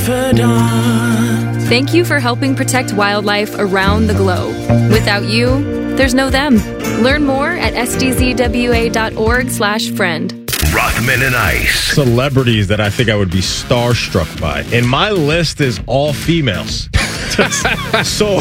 Thank you for helping protect wildlife around the globe. Without you, there's no them. Learn more at sdzwa.org/friend. Rothman and Ice. Celebrities that I think I would be starstruck by. And my list is all females. So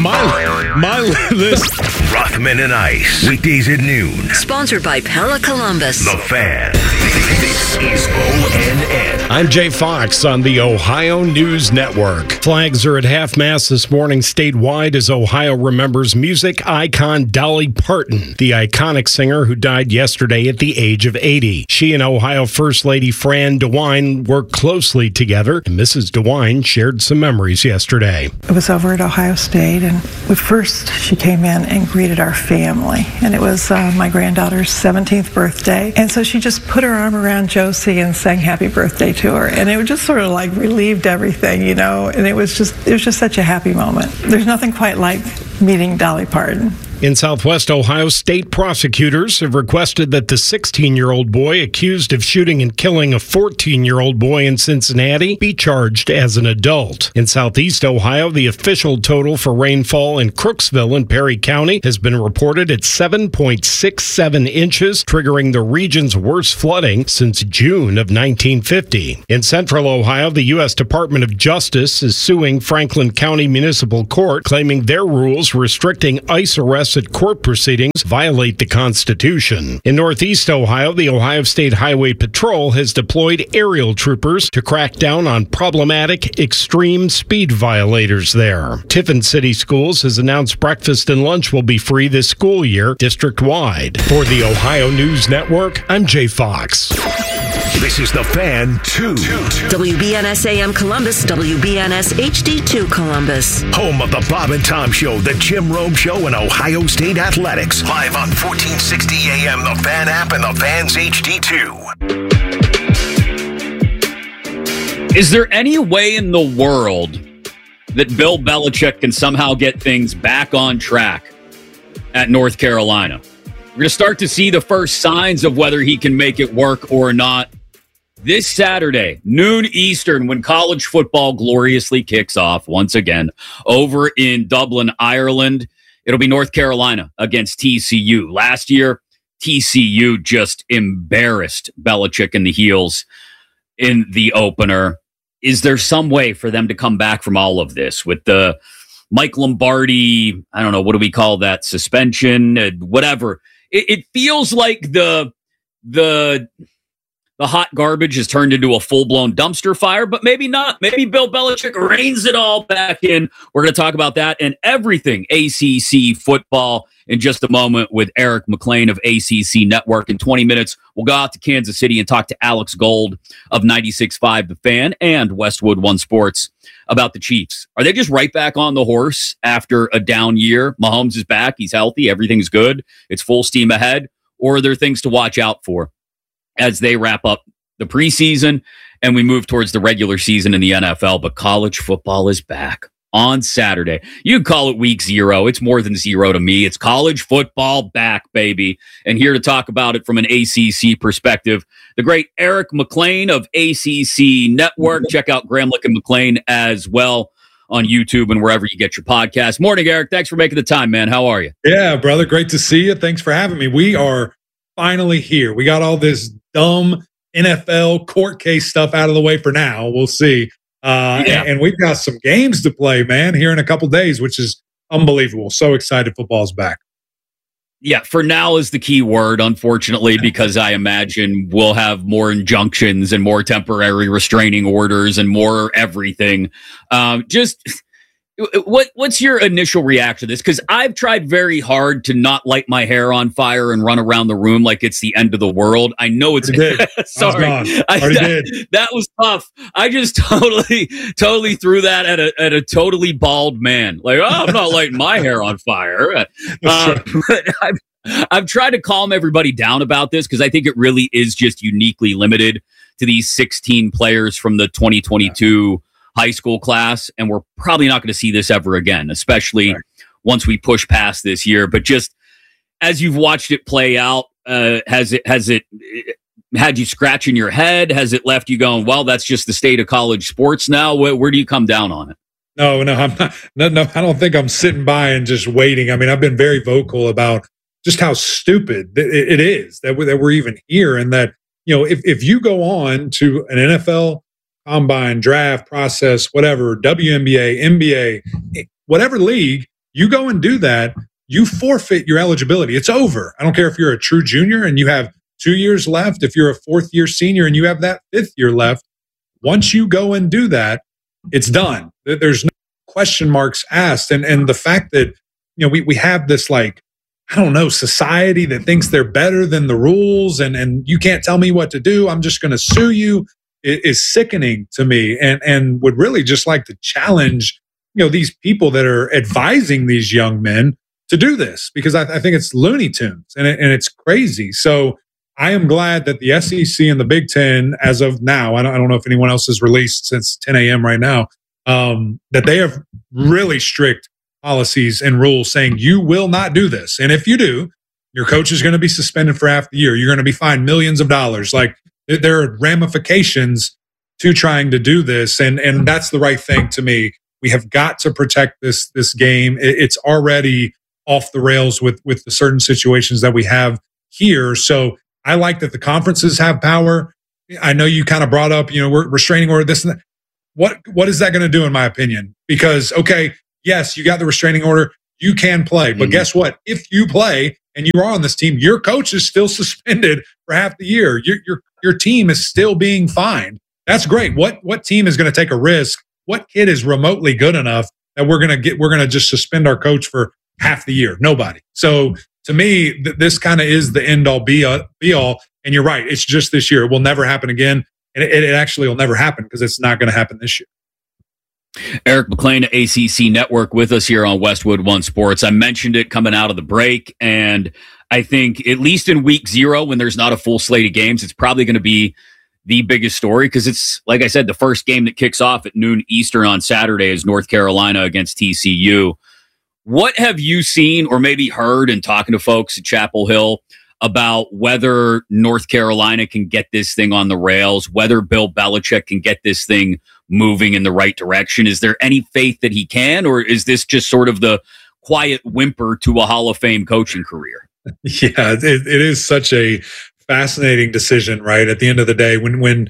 my list. Rothman and Ice. Weekdays at noon. Sponsored by Pella Columbus. The Fan. This is ONN. I'm Jay Fox on the Ohio News Network. Flags are at half-mast this morning statewide as Ohio remembers music icon Dolly Parton, the iconic singer who died yesterday at the age of 80. She and Ohio First Lady Fran DeWine worked closely together, and Mrs. DeWine shared some memories yesterday. It was over at Ohio State, and first she came in and greeted our family, and it was my granddaughter's 17th birthday, and so she just put her arm around Josie and sang happy birthday to her, and it just sort of like relieved everything, you know, and it was just such a happy moment. There's nothing quite like meeting Dolly Parton. In Southwest Ohio, state prosecutors have requested that the 16-year-old boy accused of shooting and killing a 14-year-old boy in Cincinnati be charged as an adult. In Southeast Ohio, the official total for rainfall in Crooksville and Perry County has been reported at 7.67 inches, triggering the region's worst flooding since June of 1950. In Central Ohio, the U.S. Department of Justice is suing Franklin County Municipal Court, claiming their rules restricting ICE arrests at court proceedings violate the Constitution. In Northeast Ohio, the Ohio State Highway Patrol has deployed aerial troopers to crack down on problematic extreme speed violators there. Tiffin City Schools has announced breakfast and lunch will be free this school year, district-wide. For the Ohio News Network, I'm Jay Fox. This is The Fan 2. WBNS AM Columbus, WBNS HD2 Columbus. Home of the Bob and Tom Show, the Jim Rome Show, and Ohio State Athletics. Live on 1460 AM, The Fan app, and The Fan's HD2. Is there any way in the world that Bill Belichick can somehow get things back on track at North Carolina? We're going to start to see the first signs of whether he can make it work or not this Saturday, noon Eastern, when college football gloriously kicks off once again over in Dublin, Ireland. It'll be North Carolina against TCU. Last year, TCU just embarrassed Belichick in the heels in the opener. Is there some way for them to come back from all of this with the Mike Lombardi, I don't know, what do we call that, suspension, whatever? It feels like the hot garbage has turned into a full-blown dumpster fire, but maybe not. Maybe Bill Belichick reins it all back in. We're going to talk about that and everything ACC football in just a moment with Eric McLean of ACC Network. In 20 minutes, we'll go out to Kansas City and talk to Alex Gold of 96.5 The Fan and Westwood One Sports about the Chiefs. Are they just right back on the horse after a down year? Mahomes is back. He's healthy. Everything's good. It's full steam ahead. Or are there things to watch out for as they wrap up the preseason and we move towards the regular season in the NFL? But college football is back on Saturday. You can call it week 0. It's more than 0 to me. It's college football back, baby. And here to talk about it from an ACC perspective, the great Eric McLean of ACC Network. Check out Gramlich and McLean as well on YouTube and wherever you get your podcast. Morning, Eric. Thanks for making the time, man. How are you? Yeah, brother. Great to see you. Thanks for having me. We are finally here. We got all this dumb NFL court case stuff out of the way for now. We'll see. And we've got some games to play, man, here in a couple days, which is unbelievable. So excited football's back. Yeah, for now is the key word, unfortunately, because I imagine we'll have more injunctions and more temporary restraining orders and more everything. What's your initial reaction to this? Because I've tried very hard to not light my hair on fire and run around the room like it's the end of the world. I know it's sorry. That was tough. I just totally threw that at a totally bald man. Like, I'm not lighting my hair on fire. But I've tried to calm everybody down about this because I think it really is just uniquely limited to these 16 players from the 2022 high school class, and we're probably not going to see this ever again, especially once we push past this year. But just as you've watched it play out, has it had you scratching your head? Has it left you going, well, that's just the state of college sports now? Where do you come down on it? No, I'm not. No, I don't think I'm sitting by and just waiting. I mean, I've been very vocal about just how stupid it is that we're even here, and that, you know, if you go on to an NFL combine, draft process, whatever, WNBA, NBA, whatever league, you go and do that, you forfeit your eligibility. It's over. I don't care if you're a true junior and you have 2 years left, if you're a fourth-year senior and you have that fifth year left. Once you go and do that, it's done. There's no question marks asked. And the fact that, you know, we have this, like, I don't know, society that thinks they're better than the rules, and you can't tell me what to do, I'm just going to sue you, is sickening to me, and would really just like to challenge, you know, these people that are advising these young men to do this, because I think it's Looney Tunes and it's crazy. So I am glad that the SEC and the Big Ten, as of now, I don't know if anyone else has released since 10 a.m. right now, that they have really strict policies and rules saying you will not do this. And if you do, your coach is going to be suspended for half the year. You're going to be fined millions of dollars. Like, there are ramifications to trying to do this. And that's the right thing to me. We have got to protect this game. It's already off the rails with the certain situations that we have here. So I like that the conferences have power. I know you kind of brought up, you know, we're restraining order, this and that. What is that going to do, in my opinion? Because, okay, yes, you got the restraining order, you can play, but guess what? If you play and you are on this team, your coach is still suspended for half the year. Your team is still being fined. That's great. What team is going to take a risk? What kid is remotely good enough that we're going to just suspend our coach for half the year? Nobody. So to me, this kind of is the end all be all. And you're right. It's just this year. It will never happen again. And it actually will never happen because it's not going to happen this year. Eric McLean, ACC Network, with us here on Westwood One Sports. I mentioned it coming out of the break, and I think at least in week 0, when there's not a full slate of games, it's probably going to be the biggest story, because it's, like I said, the first game that kicks off at noon Eastern on Saturday is North Carolina against TCU. What have you seen or maybe heard in talking to folks at Chapel Hill about whether North Carolina can get this thing on the rails, whether Bill Belichick can get this thing moving in the right direction? Is there any faith that he can, or is this just sort of the quiet whimper to a Hall of Fame coaching career? Yeah, it is such a fascinating decision, right? At the end of the day, when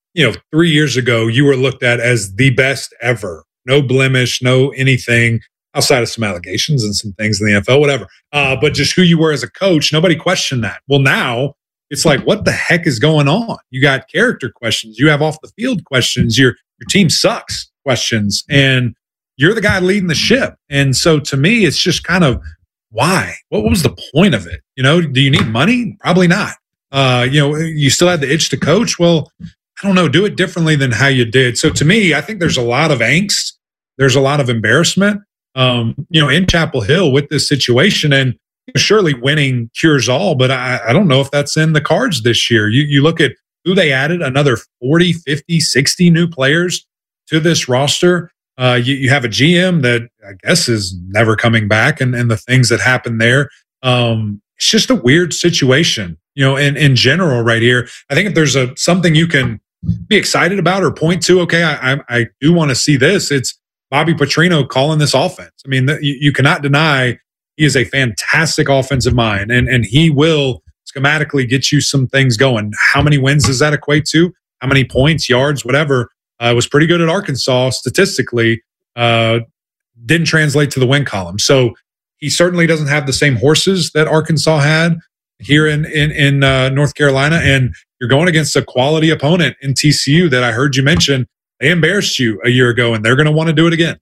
3 years ago, you were looked at as the best ever, no blemish, no anything, outside of some allegations and some things in the NFL, whatever. But just who you were as a coach, nobody questioned that. Well, now it's like, what the heck is going on? You got character questions. You have off the field questions. Your team sucks questions. And you're the guy leading the ship. And so to me, it's just kind of, why? What was the point of it? Do you need money? Probably not. You still had the itch to coach. Well, I don't know. Do it differently than how you did. So to me, I think there's a lot of angst. There's a lot of embarrassment. In Chapel Hill with this situation, and surely winning cures all, but I don't know if that's in the cards this year. You look at who they added, another 40, 50, 60 new players to this roster. You have a GM that I guess is never coming back, and the things that happen there. It's just a weird situation, in general right here. I think if there's something you can be excited about or point to, okay, I do want to see this, it's Bobby Petrino calling this offense. I mean, you cannot deny he is a fantastic offensive mind, and he will schematically get you some things going. How many wins does that equate to? How many points, yards, whatever? Was pretty good at Arkansas statistically. Didn't translate to the win column. So he certainly doesn't have the same horses that Arkansas had here in North Carolina. And you're going against a quality opponent in TCU that I heard you mention. They embarrassed you a year ago, and they're going to want to do it again.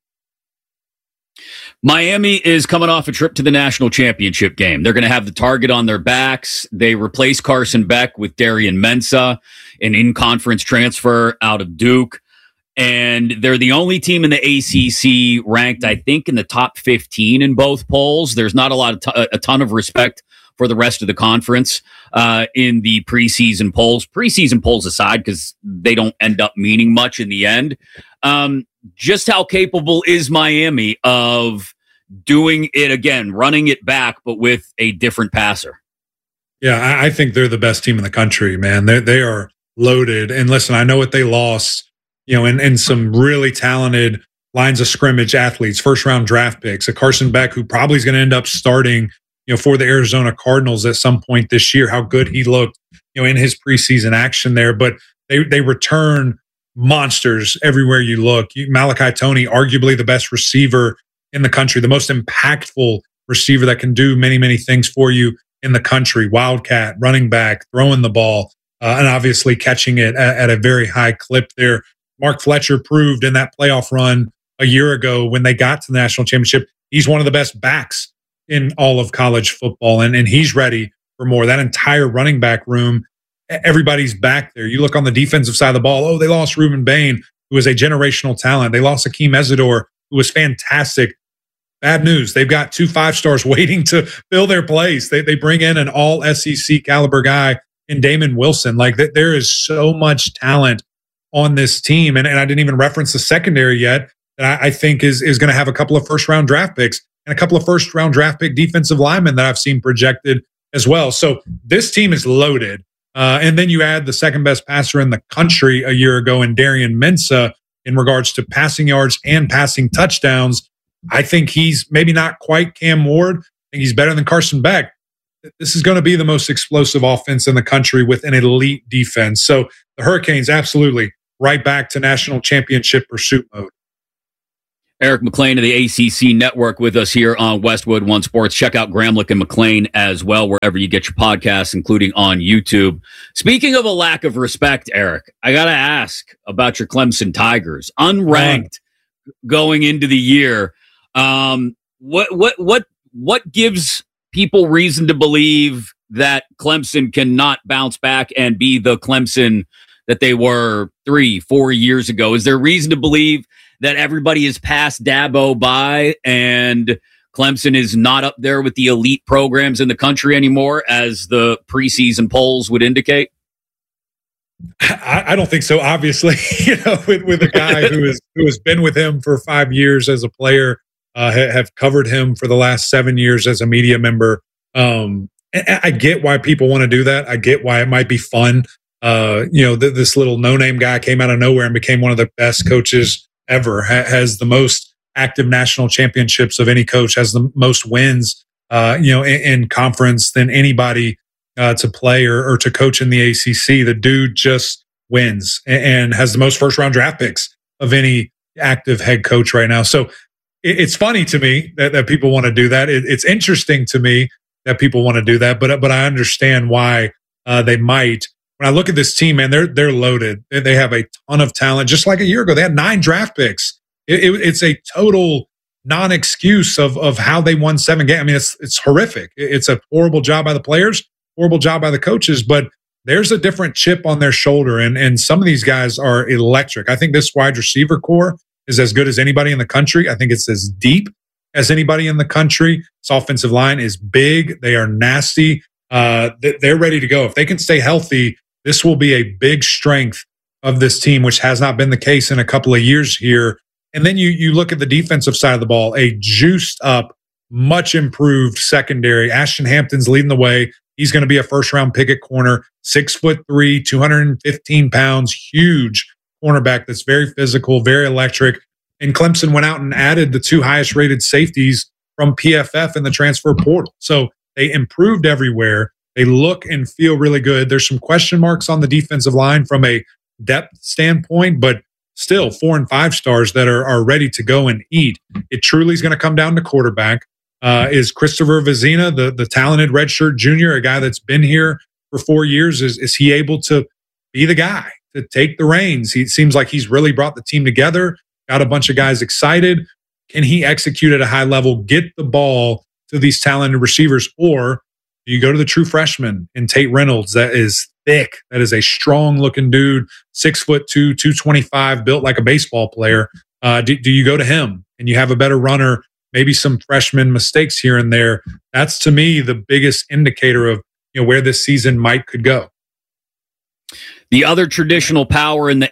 Miami is coming off a trip to the national championship game. They're going to have the target on their backs. They replace Carson Beck with Darian Mensah, an in-conference transfer out of Duke. And they're the only team in the ACC ranked, I think, in the top 15 in both polls. There's not a ton of respect for the rest of the conference in the preseason polls. Preseason polls aside, because they don't end up meaning much in the end. Just how capable is Miami of doing it again, running it back, but with a different passer? Yeah, I think they're the best team in the country, man. They are loaded. And listen, I know what they lost, in some really talented lines of scrimmage athletes, first-round draft picks, a Carson Beck who probably is going to end up starting, for the Arizona Cardinals at some point this year, how good he looked, in his preseason action there. But they return monsters everywhere you look. Malachi Toney, arguably the best receiver in the country, the most impactful receiver that can do many, many things for you in the country. Wildcat, running back, throwing the ball, and obviously catching it at a very high clip there. Mark Fletcher proved in that playoff run a year ago when they got to the national championship, he's one of the best backs in all of college football, and he's ready for more. That entire running back room, everybody's back there. You look on the defensive side of the ball, they lost Reuben Bain, who was a generational talent. They lost Akeem Ezador, who was fantastic. Bad news. They've got 2 5-stars waiting to fill their place. They bring in an all SEC caliber guy in Damon Wilson. Like there is so much talent on this team. And I didn't even reference the secondary yet that I think is going to have a couple of first-round draft picks and a couple of first-round draft pick defensive linemen that I've seen projected as well. So this team is loaded. And then you add the second-best passer in the country a year ago in Darian Mensah in regards to passing yards and passing touchdowns. I think he's maybe not quite Cam Ward. I think he's better than Carson Beck. This is going to be the most explosive offense in the country with an elite defense. So the Hurricanes, absolutely, right back to national championship pursuit mode. Eric McLean of the ACC Network with us here on Westwood One Sports. Check out Gramlich and McLean as well, wherever you get your podcasts, including on YouTube. Speaking of a lack of respect, Eric, I got to ask about your Clemson Tigers. Unranked going into the year. What gives people reason to believe that Clemson cannot bounce back and be the Clemson that they were 3-4 years ago? Is there reason to believe that everybody is past Dabo by and Clemson is not up there with the elite programs in the country anymore, as the preseason polls would indicate? I don't think so. Obviously, with a guy who has been with him for 5 years as a player, have covered him for the last 7 years as a media member. And I get why people want to do that. I get why it might be fun. This little no-name guy came out of nowhere and became one of the best coaches ever, has the most active national championships of any coach, has the most wins, in conference than anybody to play or to coach in the ACC. The dude just wins and has the most first-round draft picks of any active head coach right now. So it's funny to me that people want to do that. It's interesting to me that people want to do that, but I understand why they might. When I look at this team, man, they're loaded. They have a ton of talent. Just like a year ago, they had 9 draft picks. It's a total non-excuse of how they won 7 games. I mean, it's horrific. It's a horrible job by the players, horrible job by the coaches, but there's a different chip on their shoulder, and some of these guys are electric. I think this wide receiver core is as good as anybody in the country. I think it's as deep as anybody in the country. This offensive line is big. They are nasty. They're ready to go. If they can stay healthy, this will be a big strength of this team, which has not been the case in a couple of years here. And then you look at the defensive side of the ball, a juiced up, much improved secondary. Ashton Hampton's leading the way. He's going to be a first-round pick at corner, 6'3", 215 pounds, huge cornerback that's very physical, very electric. And Clemson went out and added the 2 highest-rated safeties from PFF in the transfer portal. So they improved everywhere. They look and feel really good. There's some question marks on the defensive line from a depth standpoint, but still 4 and 5 stars that are ready to go and eat. It truly is going to come down to quarterback. Is Christopher Vizina, the talented redshirt junior, a guy that's been here for 4 years, is he able to be the guy to take the reins? He seems like he's really brought the team together, got a bunch of guys excited. Can he execute at a high level, get the ball to these talented receivers? Or do you go to the true freshman in Tate Reynolds that is thick, that is a strong-looking dude, 6'2", 225, built like a baseball player? Do you go to him and you have a better runner, maybe some freshman mistakes here and there? That's, to me, the biggest indicator of where this season could go. The other traditional power in the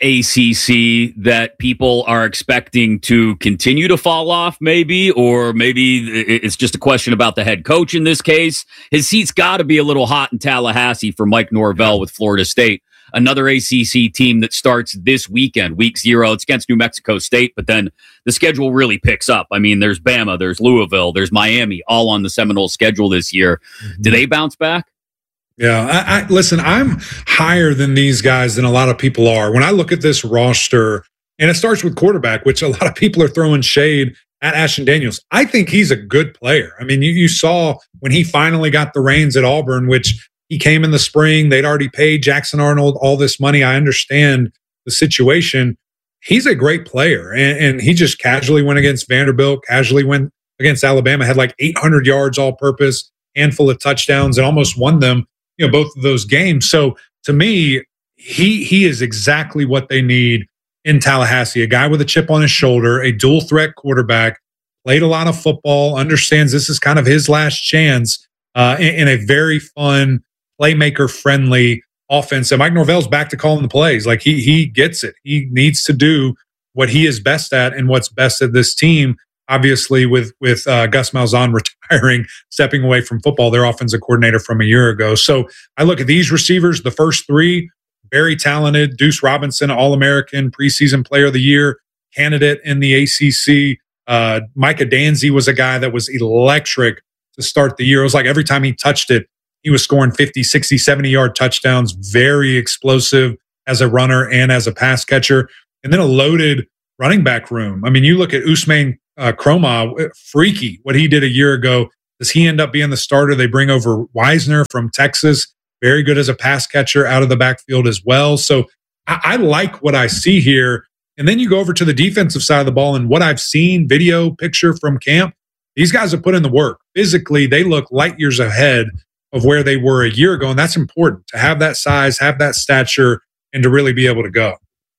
ACC that people are expecting to continue to fall off, maybe, or maybe it's just a question about the head coach in this case. His seat's got to be a little hot in Tallahassee for Mike Norvell with Florida State. Another ACC team that starts this weekend, week 0. It's against New Mexico State, but then the schedule really picks up. I mean, there's Bama, there's Louisville, there's Miami, all on the Seminoles schedule this year. Do they bounce back? Yeah, listen, I'm higher than these guys than a lot of people are. When I look at this roster, and it starts with quarterback, which a lot of people are throwing shade at Ashton Daniels. I think he's a good player. I mean, you saw when he finally got the reins at Auburn, which he came in the spring. They'd already paid Jackson Arnold all this money. I understand the situation. He's a great player, and he just casually went against Vanderbilt, casually went against Alabama, had like 800 yards all-purpose, handful of touchdowns, and almost won them, both of those games. So to me, he is exactly what they need in Tallahassee. A guy with a chip on his shoulder, a dual threat quarterback, played a lot of football, understands this is kind of his last chance in a very fun, playmaker-friendly offense. And Mike Norvell's back to calling the plays. Like he gets it. He needs to do what he is best at and what's best at this team. Obviously, with Gus Malzahn retiring, stepping away from football, their offensive coordinator from a year ago. So I look at these receivers, the first 3, very talented. Deuce Robinson, All-American, preseason player of the year, candidate in the ACC. Micah Danzy was a guy that was electric to start the year. It was like every time he touched it, he was scoring 50, 60, 70-yard touchdowns, very explosive as a runner and as a pass catcher. And then a loaded running back room. I mean, you look at Usman Kromah, freaky what he did a year ago. Does he end up being the starter? They bring over Wisner from Texas, very good as a pass catcher out of the backfield as well. So I like what I see here. And then you go over to the defensive side of the ball, and what I've seen, video, picture from camp, these guys have put in the work. Physically, they look light years ahead of where they were a year ago, and that's important to have that size, have that stature, and to really be able to go.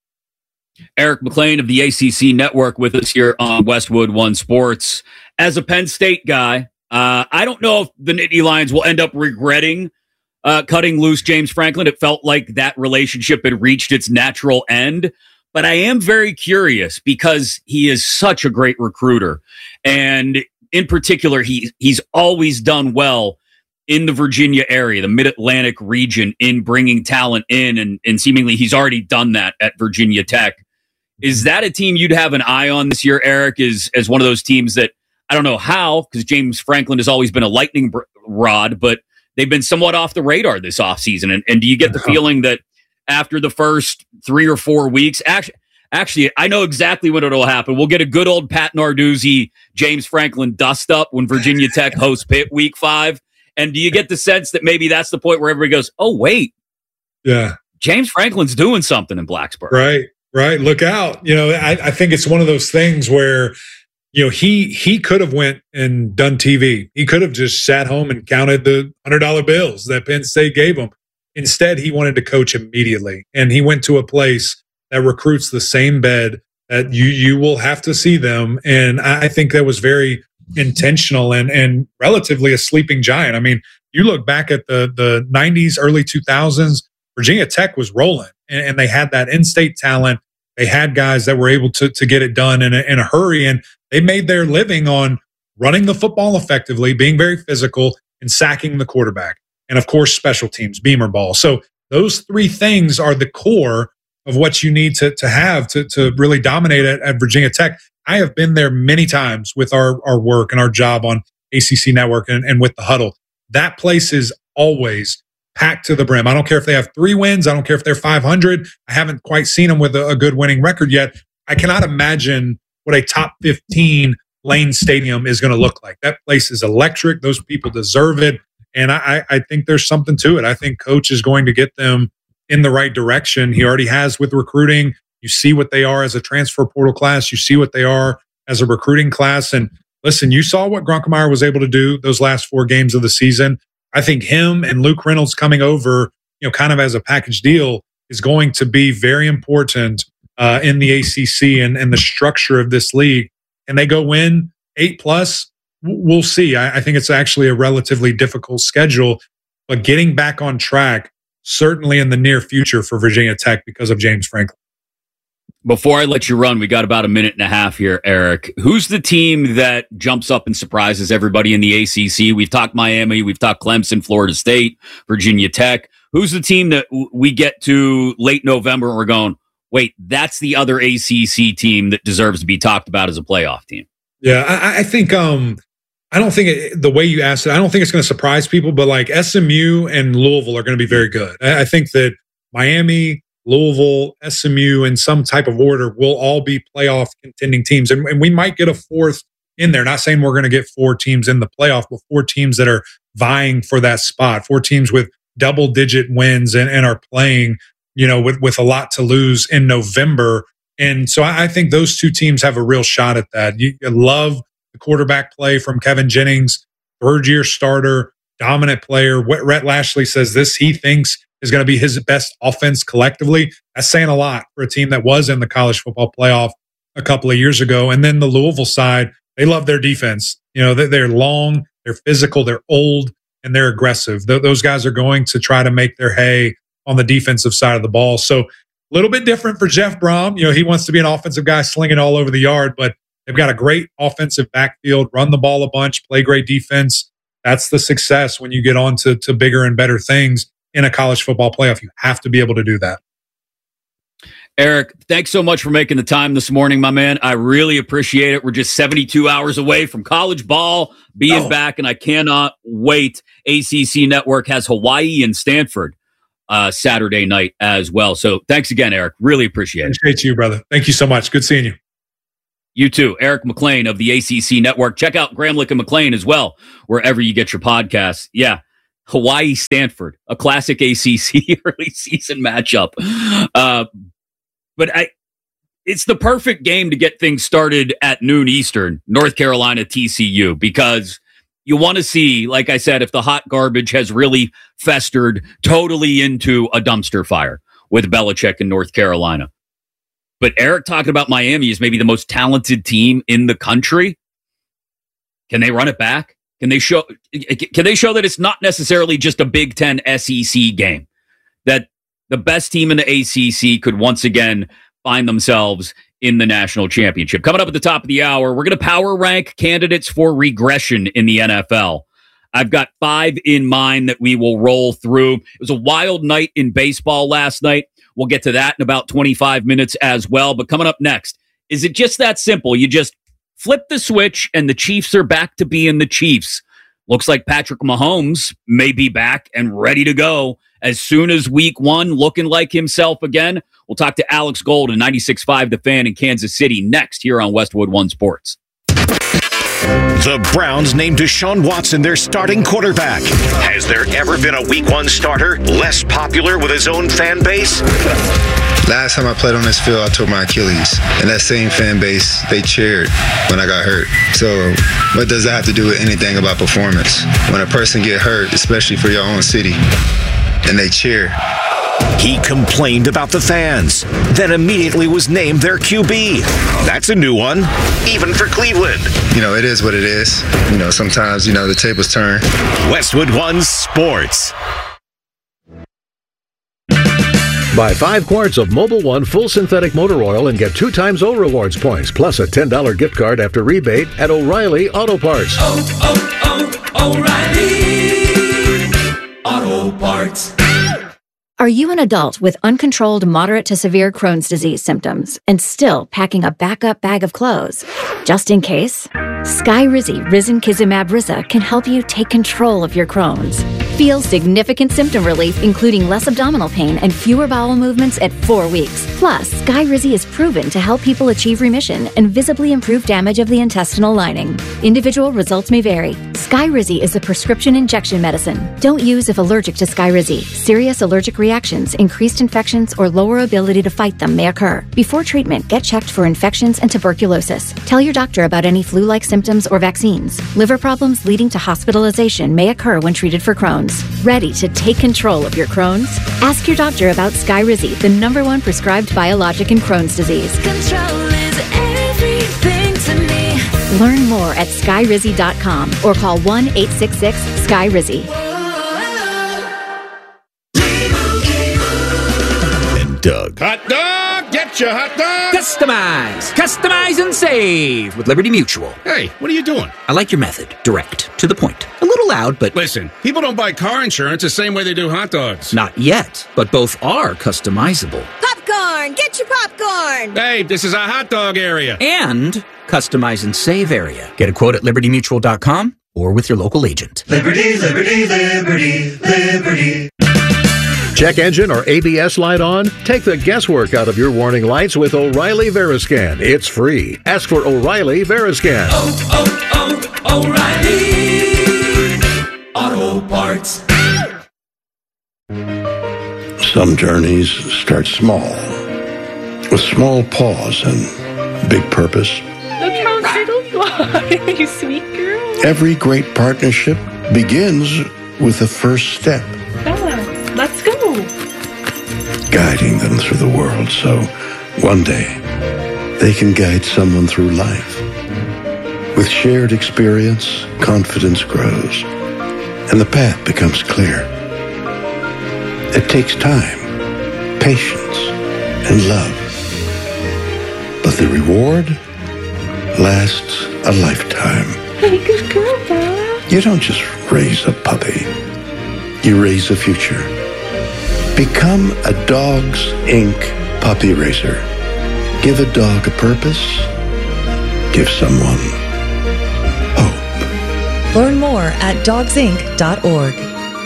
Eric McLean of the ACC Network with us here on Westwood One Sports. As a Penn State guy, I don't know if the Nittany Lions will end up regretting cutting loose James Franklin. It felt like that relationship had reached its natural end. But I am very curious because he is such a great recruiter. And in particular, he's always done well in the Virginia area, the Mid-Atlantic region, in bringing talent in, and seemingly he's already done that at Virginia Tech. Is that a team you'd have an eye on this year, Eric, as one of those teams that, I don't know how, because James Franklin has always been a lightning rod, but they've been somewhat off the radar this offseason. And do you get the feeling that after the first 3 or 4 weeks, actually, I know exactly when it'll happen. We'll get a good old Pat Narduzzi, James Franklin dust up when Virginia Tech hosts Pitt week 5. And do you get the sense that maybe that's the point where everybody goes, oh, wait. Yeah. James Franklin's doing something in Blacksburg. Right. Look out. I think it's one of those things where, he could have went and done TV. He could have just sat home and counted the $100 bills that Penn State gave him. Instead, he wanted to coach immediately. And he went to a place that recruits the same bed that you will have to see them. And I think that was very intentional and relatively a sleeping giant. I mean, you look back at the 90s, early 2000s, Virginia Tech was rolling, and they had that in-state talent. They had guys that were able to get it done in a hurry, and they made their living on running the football effectively, being very physical, and sacking the quarterback. And, of course, special teams, beamer ball. So those 3 things are the core of what you need to have to really dominate at Virginia Tech. I have been there many times with our work and our job on ACC Network and with the Huddle. That place is always packed to the brim. I don't care if they have 3 wins. I don't care if they're 500. I haven't quite seen them with a good winning record yet. I cannot imagine what a top 15 Lane Stadium is going to look like. That place is electric. Those people deserve it. And I think there's something to it. I think Coach is going to get them in the right direction. He already has with recruiting. You see what they are as a transfer portal class. You see what they are as a recruiting class. And listen, you saw what Grunkemeyer was able to do those last 4 games of the season. I think him and Luke Reynolds coming over, kind of as a package deal is going to be very important in the ACC and the structure of this league. And they go win 8+. We'll see. I think it's actually a relatively difficult schedule, but getting back on track certainly in the near future for Virginia Tech because of James Franklin. Before I let you run, we got about a minute and a half here, Eric. Who's the team that jumps up and surprises everybody in the ACC? We've talked Miami, we've talked Clemson, Florida State, Virginia Tech. Who's the team that we get to late November and we're going, wait, that's the other ACC team that deserves to be talked about as a playoff team? Yeah, I think I don't think the way you asked it, I don't think it's going to surprise people, but like SMU and Louisville are going to be very good. I think that Miami, Louisville, SMU, in some type of order, will all be playoff contending teams. And we might get a fourth in there. Not saying we're going to get 4 teams in the playoff, but 4 teams that are vying for that spot, 4 teams with double-digit wins and are playing, with a lot to lose in November. And so I think those 2 teams have a real shot at that. You love the quarterback play from Kevin Jennings, third-year starter, dominant player. What Rhett Lashley says he thinks is going to be his best offense collectively. That's saying a lot for a team that was in the college football playoff a couple of years ago. And then the Louisville side, they love their defense. They're long, they're physical, they're old, and they're aggressive. Those guys are going to try to make their hay on the defensive side of the ball. So a little bit different for Jeff Brom. He wants to be an offensive guy slinging all over the yard, but they've got a great offensive backfield, run the ball a bunch, play great defense. That's the success when you get on to bigger and better things in a college football playoff. You have to be able to do that. Eric, thanks so much for making the time this morning, my man. I really appreciate it. We're just 72 hours away from college ball being back, and I cannot wait. ACC Network has Hawaii and Stanford Saturday night as well. So thanks again, Eric. Really appreciate it. Appreciate you, brother. Thank you so much. Good seeing you. You too. Eric McLean of the ACC Network. Check out Gramlich and McLean as well, wherever you get your podcasts. Yeah. Hawaii, Stanford, a classic ACC early season matchup. But it's the perfect game to get things started at noon Eastern, North Carolina, TCU, because you want to see, like I said, if the hot garbage has really festered totally into a dumpster fire with Belichick in North Carolina. But Eric talking about Miami is maybe the most talented team in the country. Can they run it back? Can they show that it's not necessarily just a Big Ten SEC game? That the best team in the ACC could once again find themselves in the national championship. Coming up at the top of the hour, we're going to power rank candidates for regression in the NFL. I've got 5 in mind that we will roll through. It was a wild night in baseball last night. We'll get to that in about 25 minutes as well. But coming up next, is it just that simple? You just flip the switch and the Chiefs are back to being the Chiefs. Looks like Patrick Mahomes may be back and ready to go as soon as week 1, looking like himself again. We'll talk to Alex Gold and 96.5 The Fan in Kansas City next here on Westwood One Sports. The Browns named Deshaun Watson their starting quarterback. Has there ever been a week 1 starter less popular with his own fan base? Last time I played on this field, I tore my Achilles. And that same fan base, they cheered when I got hurt. So what does that have to do with anything about performance? When a person get hurt, especially for your own city, and they cheer. He complained about the fans, then immediately was named their QB. That's a new one, even for Cleveland. It is what it is. Sometimes, the tables turn. Westwood One Sports. Buy 5 quarts of Mobil 1 full synthetic motor oil and get 2 times O Rewards points, plus a $10 gift card after rebate at O'Reilly Auto Parts. O'Reilly Auto Parts. Are you an adult with uncontrolled moderate to severe Crohn's disease symptoms and still packing a backup bag of clothes? Just in case, Skyrizi Risankizumab Riza can help you take control of your Crohn's. Feel significant symptom relief, including less abdominal pain and fewer bowel movements at 4 weeks. Plus, Skyrizi is proven to help people achieve remission and visibly improve damage of the intestinal lining. Individual results may vary. Skyrizi is a prescription injection medicine. Don't use if allergic to Skyrizi. Serious allergic reactions, increased infections, or lower ability to fight them may occur. Before treatment, get checked for infections and tuberculosis. Tell your doctor about any flu-like symptoms or vaccines. Liver problems leading to hospitalization may occur when treated for Crohn's. Ready to take control of your Crohn's? Ask your doctor about Skyrizi, the #1 prescribed biologic in Crohn's disease. Control is everything to me. Learn more at skyrizi.com or call 1-866-SKYRIZI. Doug. Hot dog! Get your hot dog! Customize and save with Liberty Mutual. Hey, what are you doing? I like your method. Direct, to the point. A little loud, but... Listen, people don't buy car insurance the same way they do hot dogs. Not yet, but both are customizable. Popcorn! Get your popcorn! Hey, this is a hot dog area. And customize and save area. Get a quote at libertymutual.com or with your local agent. Liberty, liberty, liberty, liberty. Check engine or ABS light on? Take the guesswork out of your warning lights with O'Reilly Veriscan. It's free. Ask for O'Reilly Veriscan. O'Reilly Auto Parts. Some journeys start small, with small pause and big purpose. Look how little you are, you sweet girl. Every great partnership begins with the first step. Bella, let's go. Guiding them through the world so one day they can guide someone through life. With shared experience, confidence grows, and the path becomes clear. It takes time, patience, and love. But the reward lasts a lifetime. Hey, good girl, Bella. You don't just raise a puppy. You raise a future. Become a Dogs Inc. puppy raiser. Give a dog a purpose. Give someone hope. Learn more at dogsinc.org.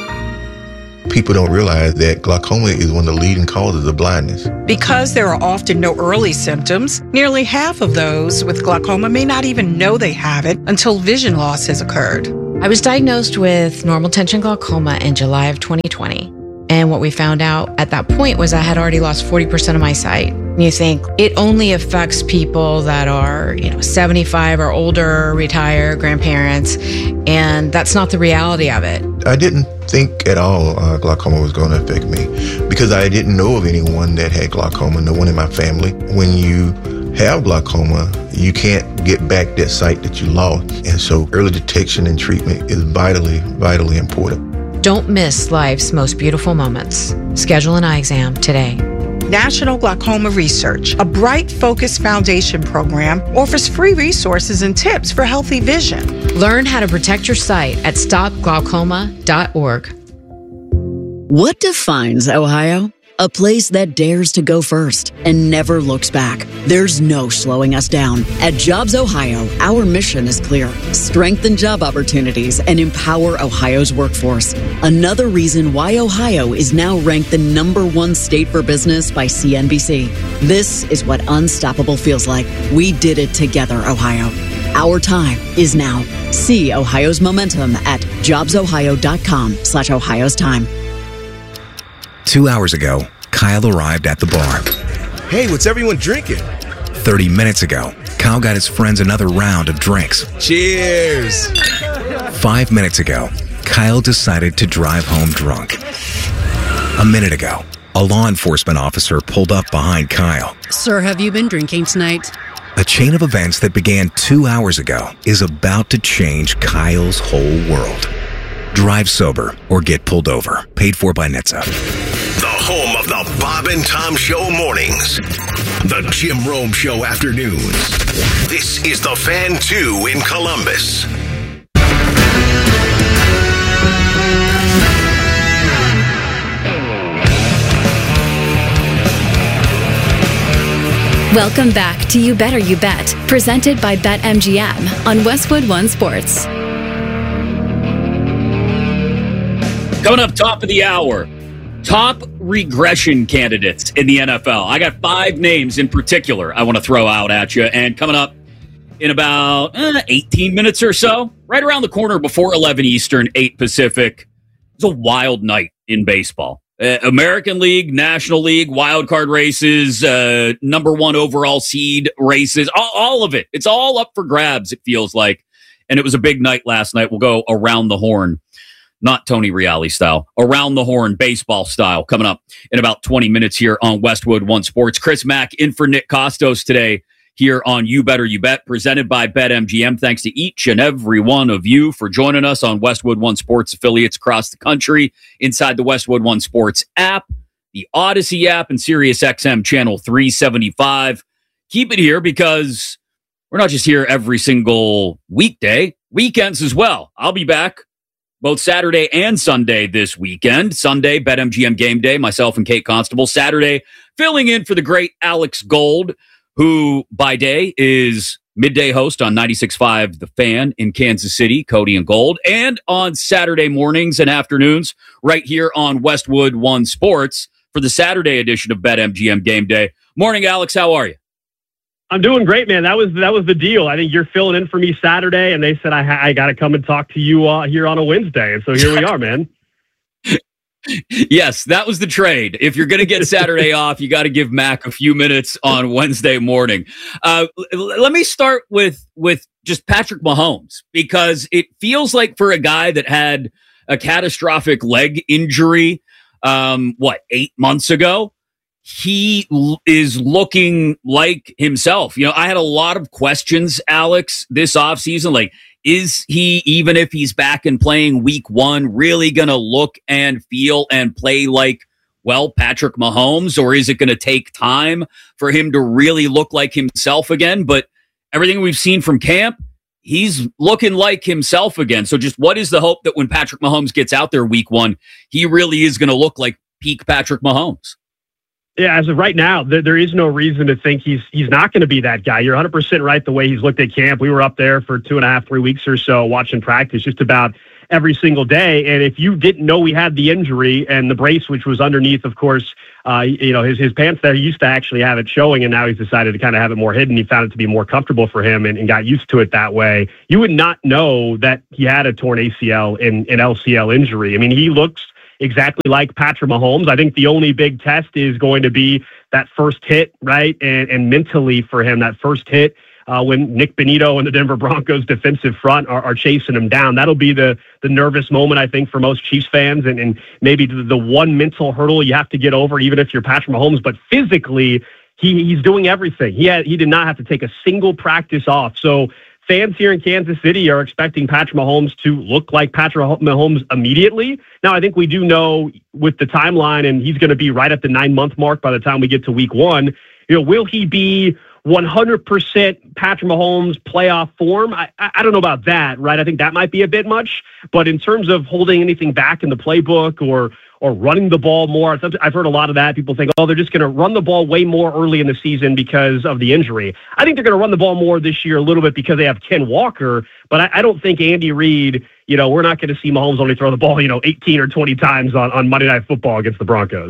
People don't realize that glaucoma is one of the leading causes of blindness. Because there are often no early symptoms, nearly half of those with glaucoma may not even know they have it until vision loss has occurred. I was diagnosed with normal tension glaucoma in July of 2020. And what we found out at that point was I had already lost 40% of my sight. And you think it only affects people that are, 75 or older, retired, grandparents. And that's not the reality of it. I didn't think at all glaucoma was going to affect me because I didn't know of anyone that had glaucoma, no one in my family. When you have glaucoma, you can't get back that sight that you lost. And so early detection and treatment is vitally, vitally important. Don't miss life's most beautiful moments. Schedule an eye exam today. National Glaucoma Research, a Bright Focus Foundation program, offers free resources and tips for healthy vision. Learn how to protect your sight at stopglaucoma.org. What defines Ohio? A place that dares to go first and never looks back. There's no slowing us down. At Jobs Ohio, our mission is clear. Strengthen job opportunities and empower Ohio's workforce. Another reason why Ohio is now ranked the #1 state for business by CNBC. This is what unstoppable feels like. We did it together, Ohio. Our time is now. See Ohio's momentum at jobsohio.com/Ohio's time. 2 hours ago, Kyle arrived at the bar. Hey, what's everyone drinking? 30 minutes ago, Kyle got his friends another round of drinks. Cheers! 5 minutes ago, Kyle decided to drive home drunk. A minute ago, a law enforcement officer pulled up behind Kyle. Sir, have you been drinking tonight? A chain of events that began 2 hours ago is about to change Kyle's whole world. Drive sober or get pulled over. Paid for by NHTSA. The home of the Bob and Tom Show mornings. The Jim Rome Show afternoons. This is the Fan 2 in Columbus. Welcome back to You Better You Bet, presented by BetMGM on Westwood One Sports. Coming up top of the hour, top regression candidates in the NFL. I got 5 names in particular I want to throw out at you. And coming up in about 18 minutes or so, right around the corner before 11 Eastern, 8 Pacific, it's a wild night in baseball. American League, National League, wild card races, #1 overall seed races, all of it. It's all up for grabs, it feels like. And it was a big night last night. We'll go around the horn. Not Tony Reali style, around the horn, baseball style, coming up in about 20 minutes here on Westwood One Sports. Chris Mack in for Nick Costos today here on You Better You Bet, presented by BetMGM. Thanks to each and every one of you for joining us on Westwood One Sports affiliates across the country, inside the Westwood One Sports app, the Odyssey app, and SiriusXM channel 375. Keep it here because we're not just here every single weekday, weekends as well. I'll be back both Saturday and Sunday this weekend. Sunday, BetMGM Game Day, myself and Kate Constable. Saturday, filling in for the great Alex Gold, who by day is midday host on 96.5 The Fan in Kansas City, Cody and Gold, and on Saturday mornings and afternoons right here on Westwood One Sports for the Saturday edition of BetMGM Game Day. Morning, Alex. How are you? I'm doing great, man. That was the deal. I think you're filling in for me Saturday, and they said I got to come and talk to you here on a Wednesday, and so here we are, man. Yes, that was the trade. If you're going to get Saturday off, you got to give Mac a few minutes on Wednesday morning. Let me start with just Patrick Mahomes, because it feels like for a guy that had a catastrophic leg injury, 8 months ago, he is looking like himself. You know, I had a lot of questions, Alex, this offseason. Like, is he, even if he's back and playing week one, really going to look and feel and play like, well, Patrick Mahomes? Or is it going to take time for him to really look like himself again? But everything we've seen from camp, he's looking like himself again. So just what is the hope that when Patrick Mahomes gets out there week one, he really is going to look like peak Patrick Mahomes? Yeah, as of right now, there is no reason to think he's not going to be that guy. You're 100% right the way he's looked at camp. We were up there for 2.5, 3 weeks or so watching practice just about every single day. And if you didn't know he had the injury and the brace, which was underneath, of course, his pants there, he used to actually have it showing, and now he's decided to kind of have it more hidden. He found it to be more comfortable for him and got used to it that way. You would not know that he had a torn ACL and LCL injury. I mean, he looks exactly like Patrick Mahomes. I think the only big test is going to be that first hit, right? And mentally for him, that first hit when Nick Bonito and the Denver Broncos defensive front are chasing him down. That'll be the nervous moment, I think, for most Chiefs fans, and maybe the one mental hurdle you have to get over, even if you're Patrick Mahomes. But physically, he's doing everything. He did not have to take a single practice off. So fans here in Kansas City are expecting Patrick Mahomes to look like Patrick Mahomes immediately. Now, I think we do know with the timeline, and he's going to be right at the 9-month mark by the time we get to week one. Will he be 100% Patrick Mahomes playoff form? I don't know about that, right? I think that might be a bit much. But in terms of holding anything back in the playbook or running the ball more, I've heard a lot of that. People think, they're just going to run the ball way more early in the season because of the injury. I think they're going to run the ball more this year a little bit because they have Ken Walker, but I don't think Andy Reid, we're not going to see Mahomes only throw the ball, 18 or 20 times on Monday Night Football against the Broncos.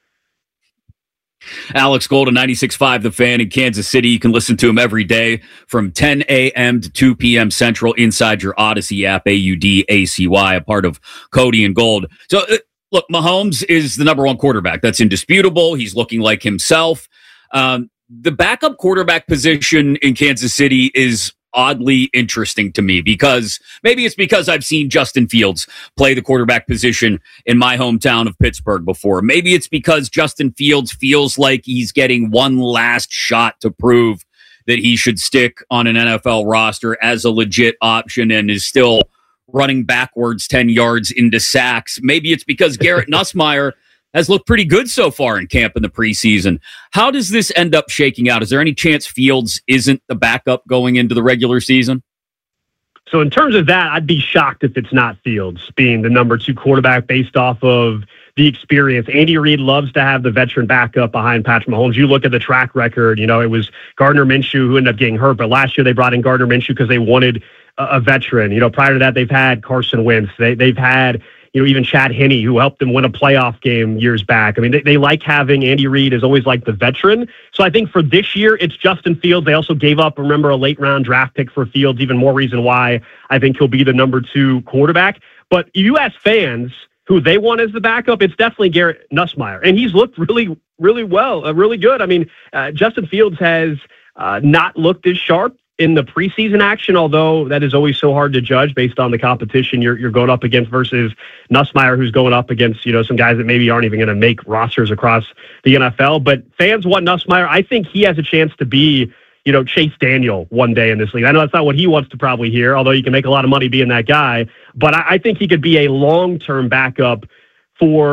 Alex Gold on 96.5 The Fan in Kansas City. You can listen to him every day from 10 a.m. to 2 p.m. Central inside your Odyssey app, AUDACY, a part of Cody and Gold. So, look, Mahomes is the number one quarterback. That's indisputable. He's looking like himself. The backup quarterback position in Kansas City is oddly interesting to me, because maybe it's because I've seen Justin Fields play the quarterback position in my hometown of Pittsburgh before. Maybe it's because Justin Fields feels like he's getting one last shot to prove that he should stick on an NFL roster as a legit option and is still running backwards 10 yards into sacks. Maybe it's because Garrett Nussmeier has looked pretty good so far in camp in the preseason. How does this end up shaking out? Is there any chance Fields isn't the backup going into the regular season? So in terms of that, I'd be shocked if it's not Fields being the number 2 quarterback based off of the experience. Andy Reid loves to have the veteran backup behind Patrick Mahomes. You look at the track record, it was Gardner Minshew who ended up getting hurt, but last year they brought in Gardner Minshew because they wanted a veteran. Prior to that, they've had Carson Wentz. They've had even Chad Henne, who helped them win a playoff game years back. I mean, they like having Andy Reid is always like the veteran. So I think for this year, it's Justin Fields. They also gave up, remember, a late-round draft pick for Fields, even more reason why I think he'll be the number 2 quarterback. But you ask fans who they want as the backup, it's definitely Garrett Nussmeier. And he's looked really, really well, really good. I mean, Justin Fields has not looked as sharp in the preseason action, although that is always so hard to judge based on the competition you're going up against versus Nussmeier, who's going up against, some guys that maybe aren't even going to make rosters across the NFL. But fans want Nussmeier. I think he has a chance to be, Chase Daniel one day in this league. I know that's not what he wants to probably hear, although you can make a lot of money being that guy. But I think he could be a long-term backup for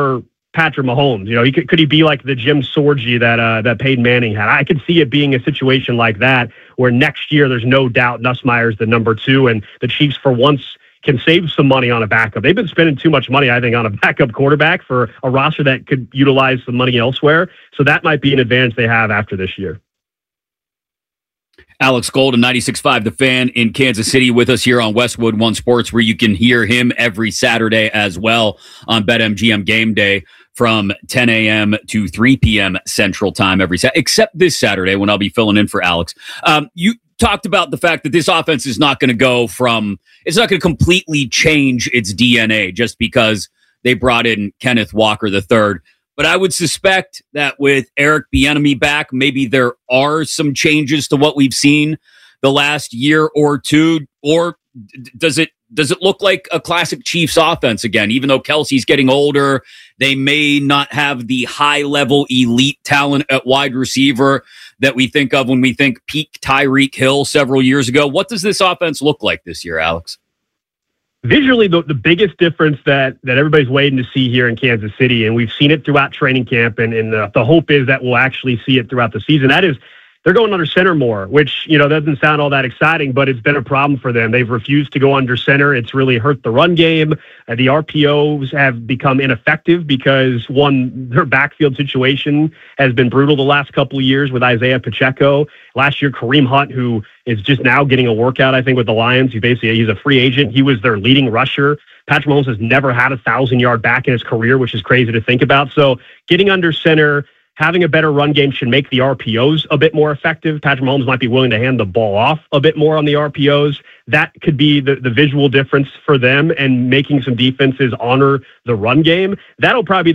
Patrick Mahomes. You know, could he be like the Jim Sorgi that Peyton Manning had? I could see it being a situation like that where next year there's no doubt Nussmeier's the number 2, and the Chiefs for once can save some money on a backup. They've been spending too much money, I think, on a backup quarterback for a roster that could utilize some money elsewhere. So that might be an advantage they have after this year. Alex Golden, 96.5 The Fan in Kansas City with us here on Westwood One Sports, where you can hear him every Saturday as well on BetMGM Game Day from 10 a.m. to 3 p.m. Central Time every Saturday, except this Saturday when I'll be filling in for Alex. You talked about the fact that this offense is not going to it's not going to completely change its DNA just because they brought in Kenneth Walker III. But I would suspect that with Eric Bieniemy back, maybe there are some changes to what we've seen the last year or two. Or does it look like a classic Chiefs offense again? Even though Kelsey's getting older, they may not have the high-level elite talent at wide receiver that we think of when we think peak Tyreek Hill several years ago. What does this offense look like this year, Alex? Visually, the biggest difference that everybody's waiting to see here in Kansas City, and we've seen it throughout training camp, and the hope is that we'll actually see it throughout the season, that is they're going under center more, which, you know, doesn't sound all that exciting, but it's been a problem for them. They've refused to go under center. It's really hurt the run game. The RPOs have become ineffective because, one, their backfield situation has been brutal the last couple of years with Isaiah Pacheco. Last year, Kareem Hunt, who is just now getting a workout, I think, with the Lions. He's a free agent. He was their leading rusher. Patrick Mahomes has never had a 1,000-yard back in his career, which is crazy to think about. So getting under center, having a better run game should make the RPOs a bit more effective. Patrick Mahomes might be willing to hand the ball off a bit more on the RPOs. That could be the visual difference for them, and making some defenses honor the run game. That'll probably be